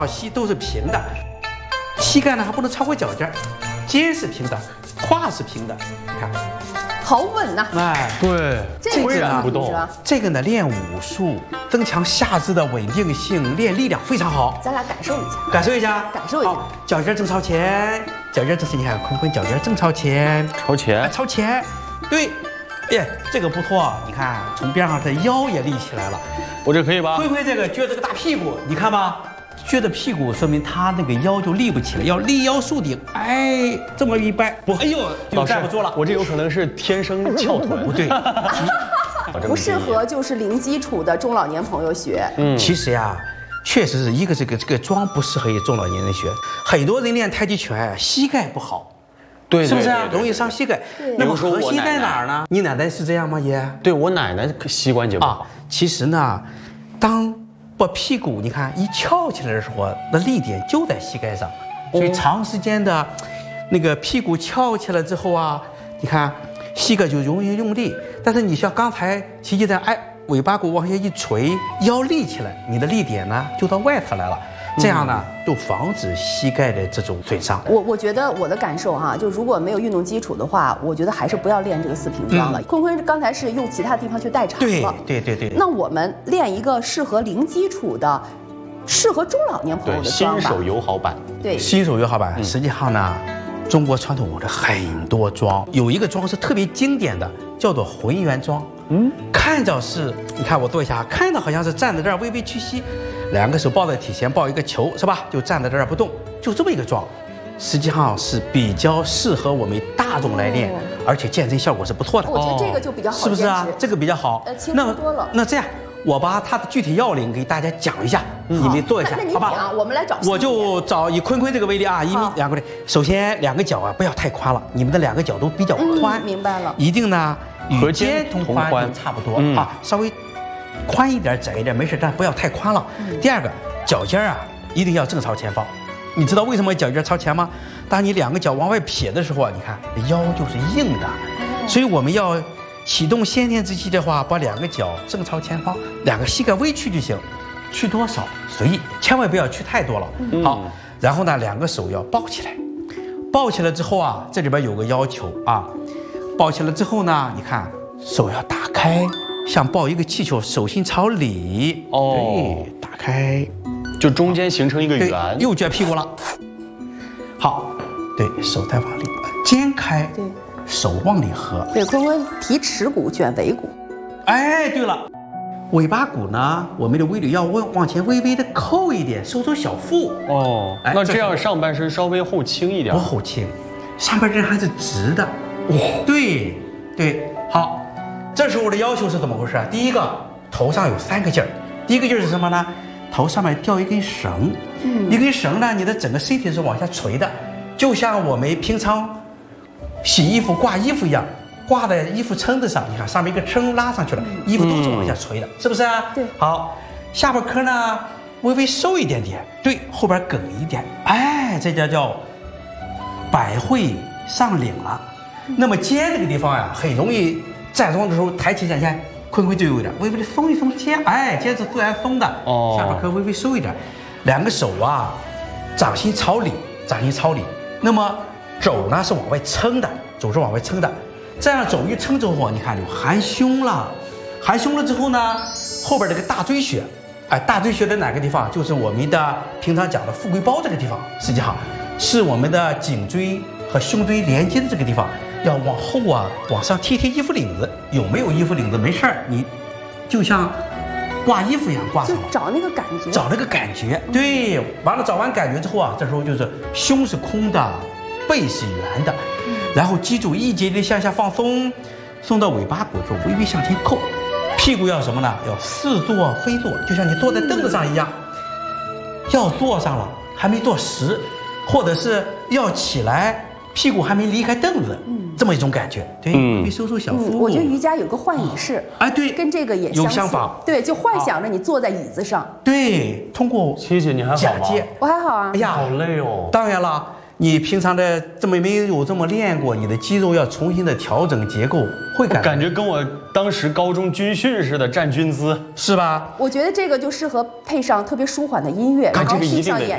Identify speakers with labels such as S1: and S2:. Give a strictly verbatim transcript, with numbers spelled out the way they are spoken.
S1: 膝都是平的，膝盖呢还不能超过脚尖，肩是平的，胯是平的，你看，
S2: 好稳呐！
S3: 哎，对，
S2: 这
S3: 岿然不动。
S1: 这个呢，练武术增强下肢的稳定性，练力量非常好。
S2: 咱俩感受一下，
S1: 感受一下，
S2: 感受一下。
S1: 脚尖正朝前，脚尖正是你看，坤坤脚尖正朝前，
S3: 朝前，
S1: 朝前，对。哎呀，这个不错，你看从边上他腰也立起来了。
S3: 我这可以吧？
S1: 坤坤这个撅着个大屁股，你看吧。撅着屁股，说明他那个腰就立不起来，要立腰束顶。哎，这么一掰，不，哎呦，就站不住了。
S3: 我这有可能是天生翘臀，
S1: 不对，
S2: 不适合就是零基础的中老年朋友学。
S1: 嗯，其实呀，确实是一个这个这个桩不适合于中老年人学。很多人练太极拳，膝盖不好，
S3: 对，
S1: 是不是啊？容易伤膝盖。那么核心在哪儿呢？你奶奶是这样吗，爷？
S3: 对我奶奶膝关节不好。
S1: 其实呢，当把屁股你看一翘起来的时候，那力点就在膝盖上，所以长时间的，那个屁股翘起来之后啊，你看膝盖就容易用力。但是你像刚才奇迹在哎尾巴骨往下一垂，腰立起来，你的力点呢就到外头来了。这样呢，就防止膝盖的这种损伤。
S2: 我我觉得我的感受哈，就如果没有运动基础的话，我觉得还是不要练这个四平桩了。坤坤刚才是用其他地方去代偿了，
S1: 对对对对。
S2: 那我们练一个适合零基础的、适合中老年朋友的桩吧。
S3: 新手友好版。
S2: 对，
S1: 新手友好版。实际上呢，中国传统武的很多桩，有一个桩是特别经典的，叫做浑圆桩。嗯，看着是，你看我做一下，看着好像是站在这儿微微屈膝。两个手抱在体前，抱一个球，是吧？就站在这儿不动，就这么一个桩，实际上是比较适合我们大众来练，而且健身效果是不错的。
S2: 我觉得这个就比较好，
S1: 是不是啊？这个比较好，
S2: 呃，轻松多了。
S1: 那这样，我把它的具体要领给大家讲一下，你们做一下，好吧？
S2: 我们来找，
S1: 我就找以坤坤这个为例啊，一米两公里。首先两个脚啊不要太宽了，你们的两个脚都比较宽，
S2: 明白了？
S1: 一定呢
S3: 与
S1: 肩同宽差不多啊，稍微宽一点、窄一点没事，但不要太宽了。第二个。脚尖啊，一定要正朝前方。你知道为什么脚尖朝前吗？当你两个脚往外撇的时候啊，你看腰就是硬的，所以我们要启动先天之气的话，把两个脚正朝前方，两个膝盖微屈就行，屈多少随意，千万不要屈太多了。好，然后呢，两个手要抱起来，抱起来之后啊，这里边有个要求啊，抱起来之后呢，你看手要打开，像抱一个气球，手心朝里，哦，对，打开。
S3: 就中间形成一个圆，
S1: 又撅屁股了。好，对手再往里，肩开，对，手往里合。
S2: 对，坤坤提尺骨，卷尾骨。
S1: 哎，对了，尾巴骨呢，我们的尾闾要往往前微微的扣一点，收收小腹。
S3: 哦，哎、那这样上半身稍微后倾一点。
S1: 不后倾，上半身还是直的。哇，对对，好，这时候我的要求是怎么回事啊？第一个，头上有三个劲儿，第一个劲儿是什么呢？头上面吊一根绳，嗯，一根绳呢，你的整个身体是往下垂的，就像我们平常洗衣服挂衣服一样，挂在衣服撑子上，你看上面一个撑拉上去了，衣服都是往下垂的，是不是啊？
S2: 对。
S1: 好，下巴颏呢微微收一点点，对，后边梗一点，哎，这叫叫百会上领了。那么肩这个地方呀，很容易站桩的时候抬起两下。坤坤就有一点，微微的松一松肩，哎，肩是自然松的，哦，下巴颏微微收一点，两个手啊，掌心朝里，掌心朝里，那么肘呢是往外撑的，肘是往外撑的，这样肘一撑之后，你看就含胸了，含胸了之后呢，后边这个大椎穴，哎，大椎穴在哪个地方？就是我们的平常讲的富贵包这个地方，实际上是我们的颈椎和胸椎连接的这个地方。要往后啊，往上贴贴衣服领子，有没有衣服领子？没事儿，你就像挂衣服一样挂上，
S2: 就找那个感觉，
S1: 找那个感觉。对，完了找完感觉之后啊，这时候就是胸是空的，背是圆的，嗯、然后脊柱一节节向下放松，送到尾巴骨之后微微向前扣，屁股要什么呢？要似坐非坐，就像你坐在凳子上一样，嗯、要坐上了还没坐实，或者是要起来。屁股还没离开凳子，嗯，这么一种感觉，对，微微收收小腹。
S2: 我觉得瑜伽有个幻影式，
S1: 哎，对，
S2: 跟这个也
S1: 有相仿，
S2: 对，就幻想着你坐在椅子上，
S1: 对，通过
S3: 琪琪你还好吗？
S2: 我还好啊。
S1: 哎呀，
S3: 好累哦。
S1: 当然了，你平常的这么没有这么练过，你的肌肉要重新的调整结构，会感
S3: 感觉跟我当时高中军训似的站军姿，
S1: 是吧？
S2: 我觉得这个就适合配上特别舒缓的音乐，然后闭上眼